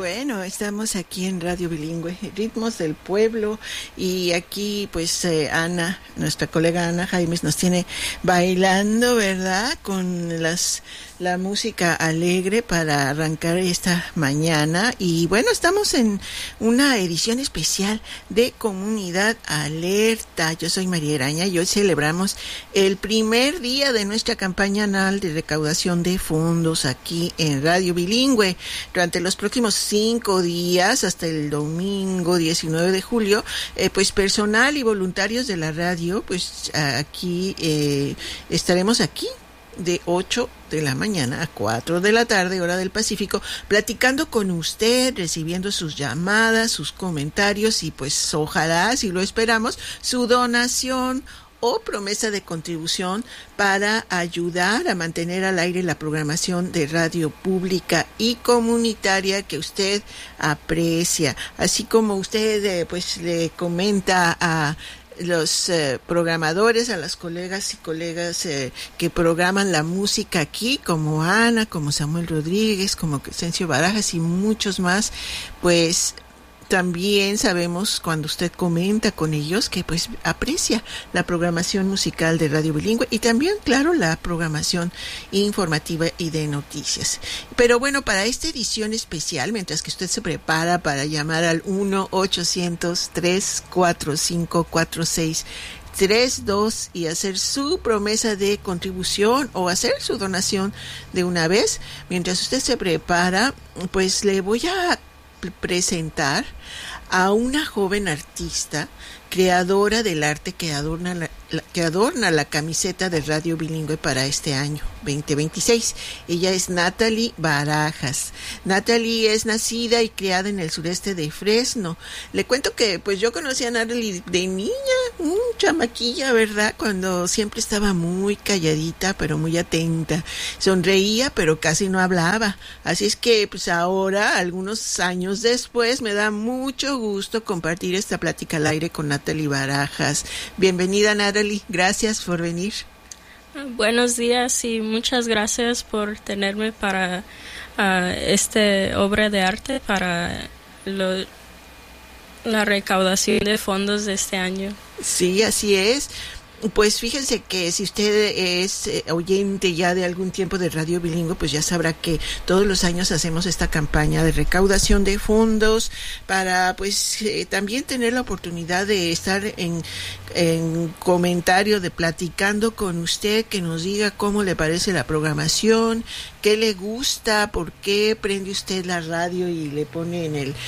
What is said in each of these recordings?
Bueno, estamos aquí en Radio Bilingüe, Ritmos del Pueblo, y aquí pues Ana, nuestra colega Ana Jaimes, nos tiene bailando, ¿verdad? Con la música alegre para arrancar esta mañana. Y bueno, estamos en una edición especial de Comunidad Alerta. Yo soy María Eraña y hoy celebramos el primer día de nuestra campaña anual de recaudación de fondos aquí en Radio Bilingüe. Durante los próximos 5 días, hasta el domingo 19 de julio, pues personal y voluntarios de la radio, pues aquí estaremos aquí de 8 de la mañana a 4 de la tarde, hora del Pacífico, platicando con usted, recibiendo sus llamadas, sus comentarios y pues ojalá, si lo esperamos, su donación o promesa de contribución para ayudar a mantener al aire la programación de radio pública y comunitaria que usted aprecia. Así como usted pues le comenta a los programadores, a las colegas y colegas que programan la música aquí, como Ana, como Samuel Rodríguez, como Crescencio Barajas y muchos más, pues también sabemos cuando usted comenta con ellos que pues aprecia la programación musical de Radio Bilingüe y también, claro, la programación informativa y de noticias. Pero bueno, para esta edición especial, mientras que usted se prepara para llamar al 1-800-345-4632 y hacer su promesa de contribución o hacer su donación de una vez, mientras usted se prepara, pues le voy a presentar a una joven artista, creadora del arte que adorna la camiseta de Radio Bilingüe para este año 2026. Ella es Natalie Barajas. Natalie es nacida y criada en el sureste de Fresno. Le cuento que pues yo conocí a Natalie de niña, chamaquilla, ¿verdad? Cuando siempre estaba muy calladita, pero muy atenta. Sonreía, pero casi no hablaba. Así es que pues ahora, algunos años después, me da mucho gusto compartir esta plática al aire con Natalie Barajas. Bienvenida, Natalie. Gracias por venir. Buenos días y muchas gracias por tenerme para esta obra de arte para la recaudación de fondos de este año. Sí, así es. Pues fíjense que si usted es oyente ya de algún tiempo de Radio Bilingüe, pues ya sabrá que todos los años hacemos esta campaña de recaudación de fondos para pues también tener la oportunidad de estar en comentario, de platicando con usted, que nos diga cómo le parece la programación, qué le gusta, por qué prende usted la radio y le pone en el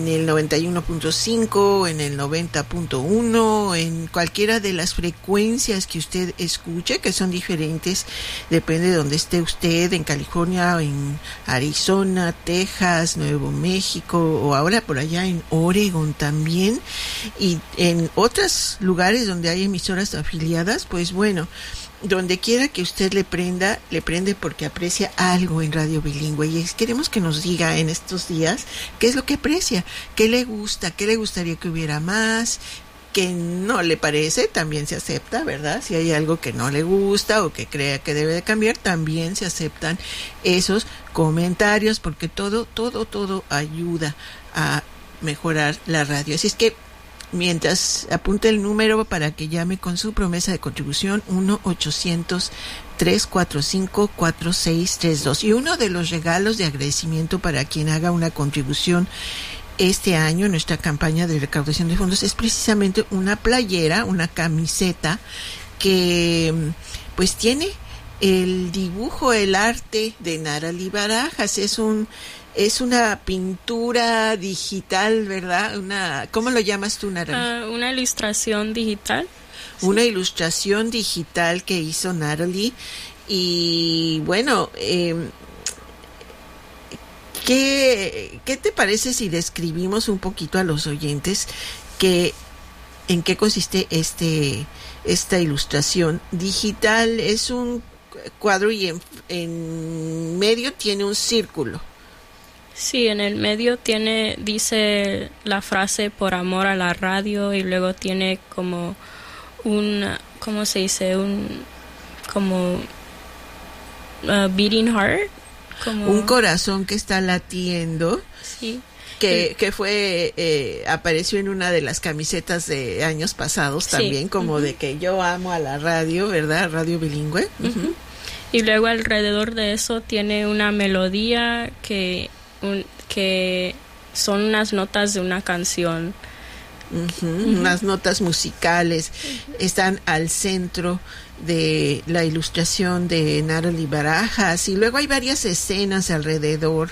91.5, en el 90.1, en cualquiera de las frecuencias que usted escuche, que son diferentes, depende de donde esté usted, en California, en Arizona, Texas, Nuevo México, o ahora por allá en Oregon también, y en otros lugares donde hay emisoras afiliadas. Pues bueno, donde quiera que usted le prende porque aprecia algo en Radio Bilingüe, y queremos que nos diga en estos días qué es lo que aprecia, qué le gusta, qué le gustaría que hubiera más, que no le parece, también se acepta, ¿verdad? Si hay algo que no le gusta o que crea que debe de cambiar, también se aceptan esos comentarios, porque todo ayuda a mejorar la radio. Así es que mientras apunte el número para que llame con su promesa de contribución, 1-800-345-4632. Y uno de los regalos de agradecimiento para quien haga una contribución este año en nuestra campaña de recaudación de fondos es precisamente una playera, una camiseta que pues tiene el dibujo, el arte de Natalie Barajas. Es una pintura digital, ¿verdad? ¿Cómo lo llamas tú, Natalie? Una ilustración digital. Una ilustración digital que hizo Natalie. Y bueno, ¿qué te parece si describimos un poquito a los oyentes en qué consiste esta ilustración digital? Es un cuadro y en medio tiene un círculo. Sí, en el medio dice la frase "por amor a la radio", y luego tiene como ¿cómo se dice? Como beating heart, como un corazón que está latiendo. Sí. Que fue, apareció en una de las camisetas de años pasados también, como de que yo amo a la radio, ¿verdad? Radio bilingüe. Y luego alrededor de eso tiene una melodía que son unas notas de una canción. Unas notas musicales están al centro de la ilustración de Natalie Barajas, y luego hay varias escenas alrededor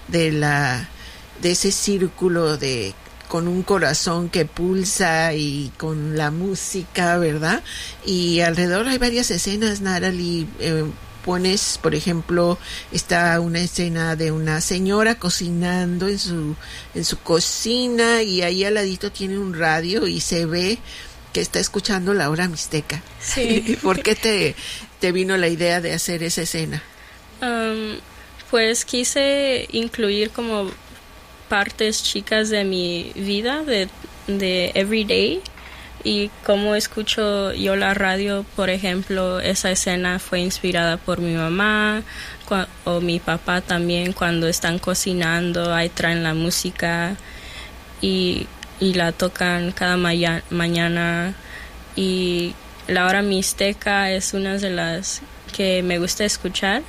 de ese círculo con un corazón que pulsa y con la música, ¿verdad? Y alrededor hay varias escenas, Natalie. Pones, por ejemplo, está una escena de una señora cocinando en su cocina, y ahí al ladito tiene un radio y se ve que está escuchando la hora mixteca. Sí. ¿Por qué te vino la idea de hacer esa escena? Pues quise incluir como partes chicas de mi vida, de everyday, y cómo escucho yo la radio. Por ejemplo, esa escena fue inspirada por mi mamá o mi papá también. Cuando están cocinando, ahí traen la música y la tocan cada mañana. Y la hora mixteca es una de las que me gusta escuchar.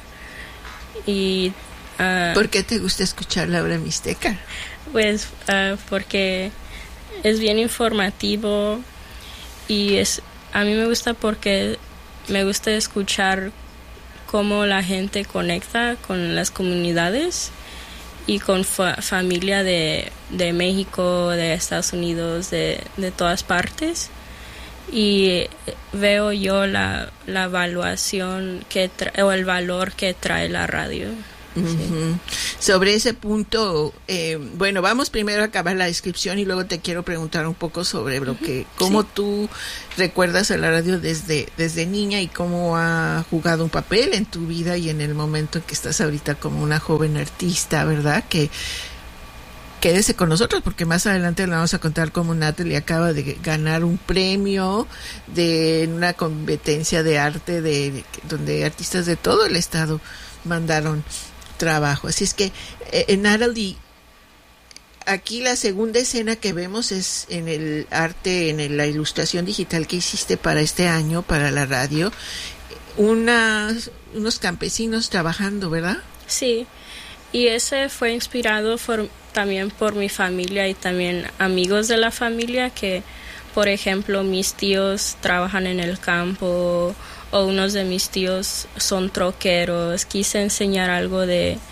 Y ¿por qué te gusta escuchar la hora mixteca? Pues porque es bien informativo, y a mí me gusta porque me gusta escuchar cómo la gente conecta con las comunidades y con familia de México, de Estados Unidos, de todas partes. Y veo yo la evaluación o el valor que trae la radio. Sí. Sobre ese punto, bueno, vamos primero a acabar la descripción y luego te quiero preguntar un poco sobre cómo tú recuerdas a la radio desde niña y cómo ha jugado un papel en tu vida y en el momento en que estás ahorita como una joven artista, ¿verdad? Que quédese con nosotros porque más adelante le vamos a contar cómo Natalie acaba de ganar un premio de una competencia de arte donde artistas de todo el estado mandaron trabajo. Así es que, Natalie, aquí la segunda escena que vemos es en el arte, la ilustración digital que hiciste para este año, para la radio, unos campesinos trabajando, ¿verdad? Sí, y ese fue inspirado también por mi familia y también amigos de la familia que, por ejemplo, mis tíos trabajan en el campo, o unos de mis tíos son troqueros. Quise enseñar algo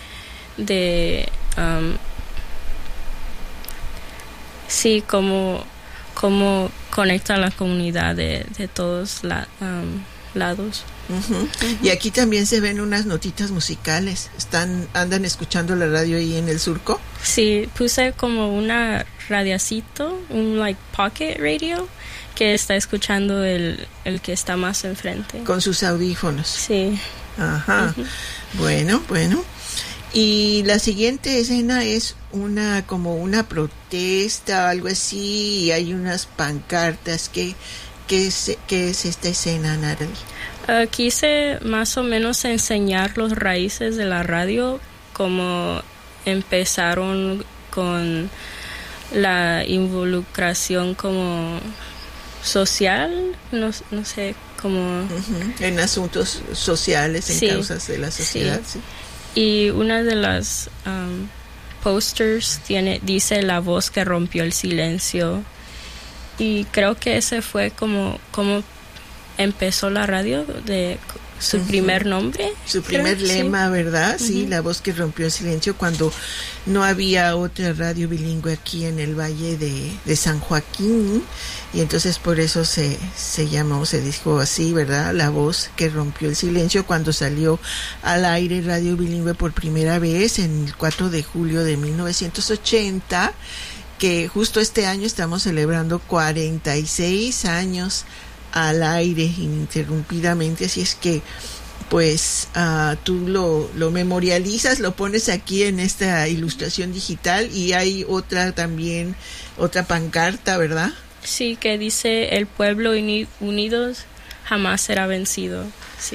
sí, cómo conecta a la comunidad de todos lados. Y aquí también se ven unas notitas musicales. ¿Andan escuchando la radio ahí en el surco? Sí, puse como una radiacito, un pocket radio, que está escuchando el que está más enfrente. Con sus audífonos. Sí. Ajá. Bueno. Y la siguiente escena es como una protesta, algo así, y hay unas pancartas. ¿Qué es esta escena, Natalie? Quise más o menos enseñar los raíces de la radio, como empezaron con la involucración como social, no sé, como en asuntos sociales, en causas de la sociedad. Sí. Y una de las posters dice la voz que rompió el silencio, y creo que ese fue como empezó la radio, de su primer nombre. Su primer lema, ¿verdad? Sí, la voz que rompió el silencio, cuando no había otra radio bilingüe aquí en el Valle de San Joaquín, y entonces por eso se dijo así, ¿verdad? La voz que rompió el silencio, cuando salió al aire radio bilingüe por primera vez en el 4 de julio de 1980, que justo este año estamos celebrando 46 años al aire ininterrumpidamente. Así es que pues tú lo memorializas, lo pones aquí en esta ilustración digital, y hay otra pancarta, ¿verdad? Sí, que dice: el pueblo unidos jamás será vencido. Sí.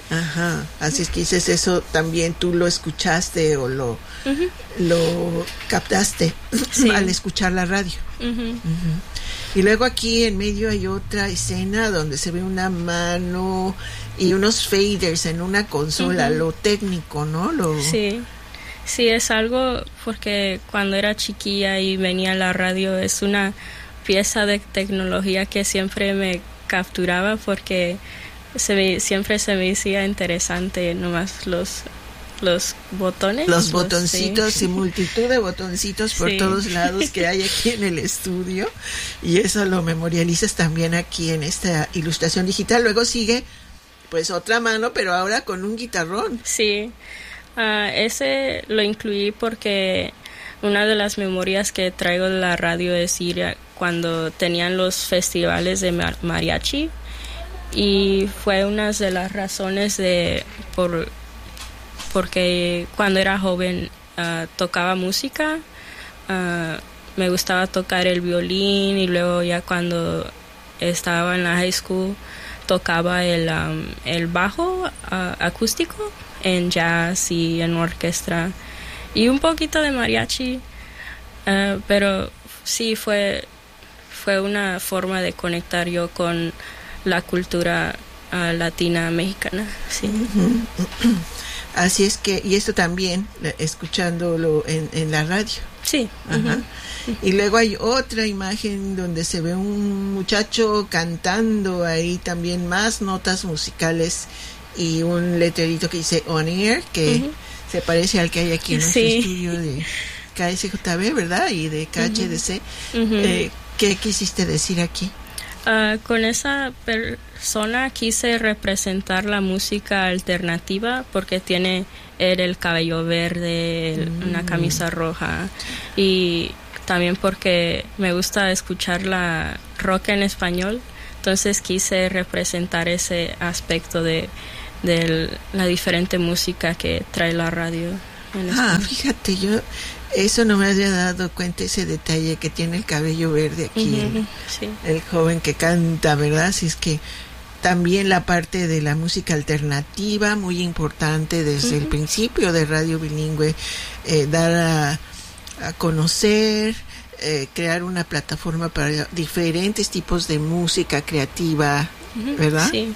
Ajá, así es que dices eso también tú lo escuchaste o lo captaste Sí. al escuchar la radio. Y luego aquí en medio hay otra escena donde se ve una mano y unos faders en una consola, lo técnico, ¿no? Sí, sí, es algo porque cuando era chiquilla y venía a la radio es una pieza de tecnología que siempre me capturaba porque siempre se me hacía interesante nomás los botones. Los botoncitos sí. y multitud de botoncitos por todos lados que hay aquí en el estudio, y eso lo memorializas también aquí en esta ilustración digital. Luego sigue pues otra mano, pero ahora con un guitarrón. Sí, ese lo incluí porque una de las memorias que traigo de la radio es ir cuando tenían los festivales de mariachi, y fue una de las razones porque cuando era joven tocaba música, me gustaba tocar el violín, y luego ya cuando estaba en la high school tocaba el bajo acústico en jazz y en orquesta y un poquito de mariachi, pero sí fue una forma de conectar yo con la cultura latina mexicana, sí. Así es que, y esto también escuchándolo en la radio. Sí. Ajá. Y luego hay otra imagen donde se ve un muchacho cantando, ahí también más notas musicales y un letrerito que dice On Air, que se parece al que hay aquí en nuestro estudio de KSJB, ¿verdad? Y de KHDC. ¿Qué quisiste decir aquí? Con esa persona quise representar la música alternativa porque tiene el cabello verde, una camisa roja, y también porque me gusta escuchar la rock en español, entonces quise representar ese aspecto de la diferente música que trae la radio en español. Fíjate, yo eso no me había dado cuenta, ese detalle que tiene el cabello verde aquí, el joven que canta, ¿verdad? Así es que también la parte de la música alternativa, muy importante desde el principio de Radio Bilingüe, dar a conocer, crear una plataforma para diferentes tipos de música creativa, ¿verdad? Sí.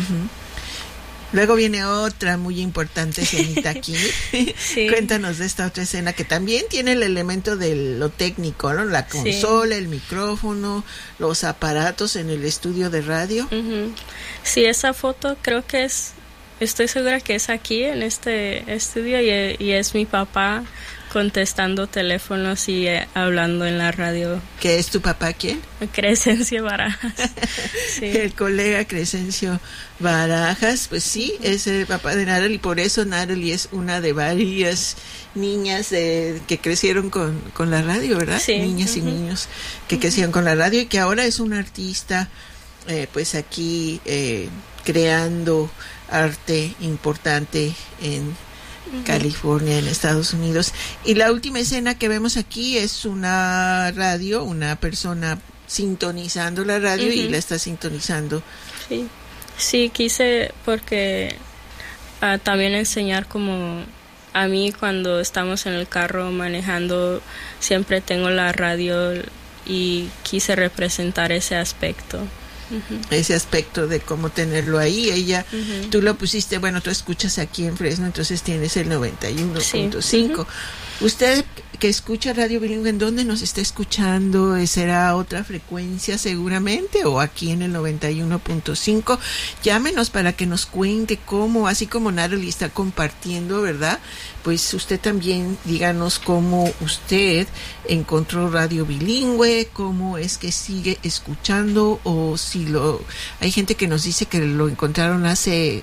Luego viene otra muy importante escenita aquí. Sí. Cuéntanos de esta otra escena que también tiene el elemento de lo técnico, ¿no? La consola, el micrófono, los aparatos en el estudio de radio. Sí, esa foto creo que estoy segura que es aquí en este estudio, y es mi papá contestando teléfonos y hablando en la radio. ¿Qué es tu papá quién? Crescencio Barajas. Sí. El colega Crescencio Barajas, pues sí, es el papá de Natalie, y por eso Natalie es una de varias niñas que crecieron con la radio, ¿verdad? Sí. Niñas y niños que crecieron con la radio y que ahora es un artista, pues aquí creando arte importante en California, en Estados Unidos. Y la última escena que vemos aquí es una radio, una persona sintonizando la radio y la está sintonizando. Sí, quise porque también enseñar como a mí cuando estamos en el carro manejando siempre tengo la radio, y quise representar ese aspecto. Ese aspecto de cómo tenerlo ahí. Ella, tú lo pusiste, bueno, tú escuchas aquí en Fresno, entonces tienes el 91.5. Usted que escucha Radio Bilingüe, ¿en dónde nos está escuchando? ¿Será otra frecuencia seguramente o aquí en el 91.5? Llámenos para que nos cuente cómo, así como Natalie está compartiendo, ¿verdad? Pues usted también díganos cómo usted encontró Radio Bilingüe, cómo es que sigue escuchando, o si hay gente que nos dice que lo encontraron hace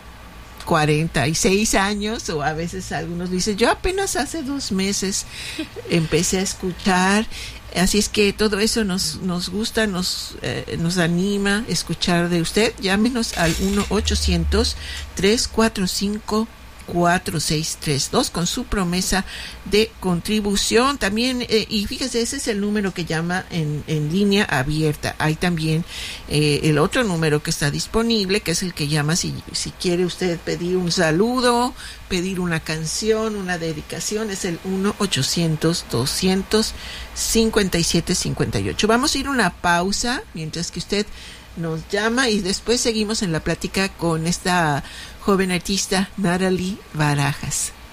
46 años, o a veces algunos dicen, yo apenas hace 2 meses empecé a escuchar. Así es que todo eso nos gusta, nos anima escuchar de usted. Llámenos al 1-800-345 4632 con su promesa de contribución. También, y fíjese, ese es el número que llama en línea abierta. Hay también el otro número que está disponible, que es el que llama si quiere usted pedir un saludo, pedir una canción, una dedicación, es el 1-800-200-5758. Vamos a ir a una pausa mientras que usted nos llama y después seguimos en la plática con esta joven artista Natalie Barajas.